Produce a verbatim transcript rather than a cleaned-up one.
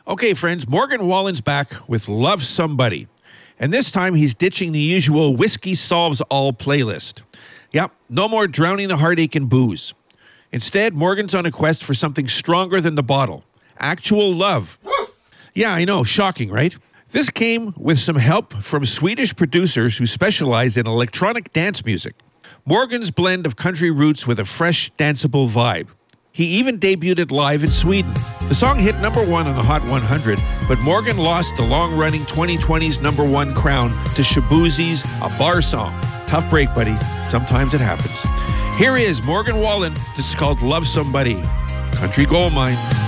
Okay, friends, Morgan Wallen's back with Love Somebody. And this time he's ditching the usual Whiskey Solves All playlist. Yep, no more drowning the heartache in booze. Instead, Morgan's on a quest for something stronger than the bottle. Actual love. Yeah, I know, shocking, right? This came with some help from Swedish producers who specialize in electronic dance music. Morgan's blend of country roots with a fresh, danceable vibe. He even debuted it live in Sweden. The song hit number one on the Hot one hundred, but Morgan lost the long-running twenty twenty's number one crown to Shaboozey's A Bar Song. Tough break, buddy. Sometimes it happens. Here is Morgan Wallen. This is called Love Somebody. Country Gold Mine.